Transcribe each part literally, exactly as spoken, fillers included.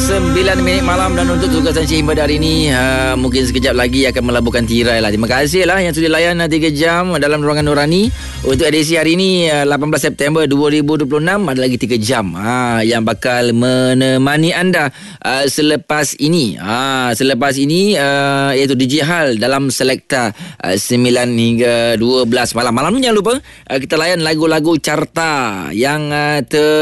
sembilan minit malam dan untuk tugasan Cik Him pada hari ini uh, mungkin sekejap lagi akan melabuhkan tirai lah. Terima kasih lah yang sudah layan uh, tiga jam dalam ruangan Nurani. Untuk edisi hari ini uh, lapan belas September dua ribu dua puluh enam ada lagi tiga jam uh, yang bakal menemani anda uh, selepas ini. Uh, selepas ini uh, iaitu D J Hal dalam Selekta uh, sembilan hingga dua belas malam. Malam ni jangan lupa uh, kita layan lagu-lagu carta yang uh,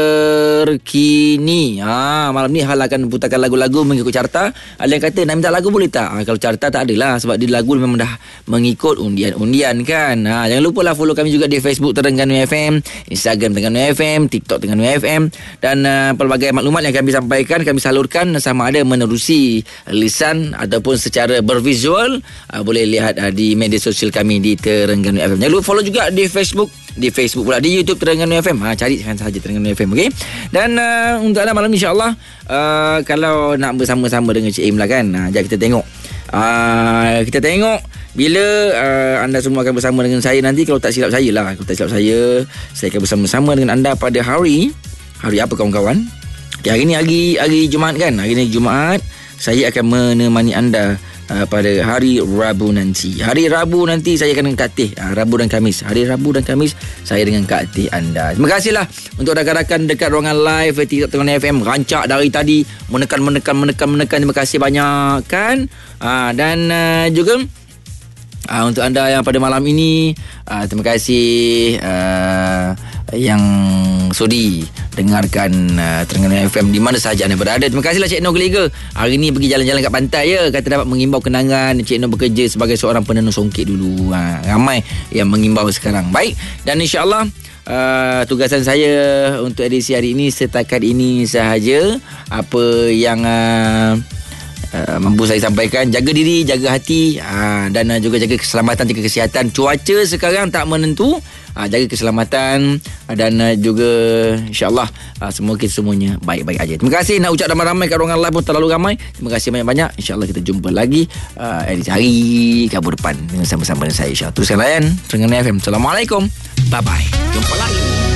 terkini. Ha, malam ni Hal akan putarkan lagu-lagu mengikut carta. Ada yang kata nak minta lagu boleh tak? Ha, kalau carta tak adalah sebab di lagu memang dah mengikut undian-undian kan. Ha, jangan lupa lah follow kami juga di Facebook Terengganu F M, Instagram Terengganu F M, TikTok Terengganu F M dan uh, pelbagai maklumat yang kami sampaikan kami salurkan sama ada menerusi lisan ataupun secara bervisual. Uh, boleh lihat uh, di media sosial kami di Terengganu F M. Jangan lupa follow juga di Facebook, di Facebook pula, di YouTube Terengganu F M. Ha, cari sahaja Terengganu F M, okey. Dan uh, untuk anda malam ni insya-Allah uh, kalau nak bersama-sama dengan Cik Im lah kan. Ha, jap kita tengok. Uh, kita tengok bila uh, anda semua akan bersama dengan saya nanti. Kalau tak silap saya lah, kalau tak silap saya, saya akan bersama-sama dengan anda pada hari hari apa kawan-kawan? Okay, hari ni hari hari Jumaat kan. Hari ni Jumaat. Saya akan menemani anda Uh, pada hari Rabu nanti. Hari Rabu nanti saya akan dengan Kak Teh. uh, Rabu dan Khamis. Hari Rabu dan Khamis saya dengan Kak Teh anda. Terima kasihlah untuk rakan-rakan dekat ruangan live TikTok Terengganu F M. Rancak dari tadi, menekan menekan menekan menekan. Terima kasih banyak kan. uh, Dan uh, juga uh, untuk anda yang pada malam ini, uh, terima kasih uh, yang sudi dengarkan uh, Terengganu F M di mana sahaja anda berada. Terima kasihlah Cik Noh Gelega. Hari ni pergi jalan-jalan kat pantai ya. Kata dapat mengimbau kenangan. Cik Noh bekerja sebagai seorang penenun songket dulu. Ha, ramai yang mengimbau sekarang. Baik. Dan insya-Allah uh, tugasan saya untuk edisi hari ini setakat ini sahaja. Apa yang uh, Uh, mampu saya sampaikan, jaga diri, jaga hati, uh, dan uh, juga jaga keselamatan, jaga kesihatan. Cuaca sekarang tak menentu, uh, jaga keselamatan uh, dan uh, juga insyaAllah uh, semoga kita semuanya baik-baik aja. Terima kasih. Nak ucap ramai-ramai kat ruangan live pun terlalu ramai. Terima kasih banyak-banyak. InsyaAllah kita jumpa lagi uh, hari Rabu depan dengan sama-sama dengan saya, insyaAllah. Teruskan layan Terengganu F M. Assalamualaikum. Bye-bye. Jumpa lagi.